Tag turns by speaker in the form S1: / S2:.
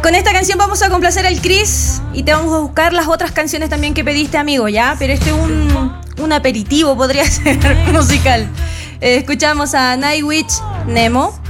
S1: Con esta canción vamos a complacer al Chris y te vamos a buscar las otras canciones también que pediste, amigo, ¿ya? Pero este es un aperitivo, podría ser musical. Escuchamos a Nightwish, Nemo.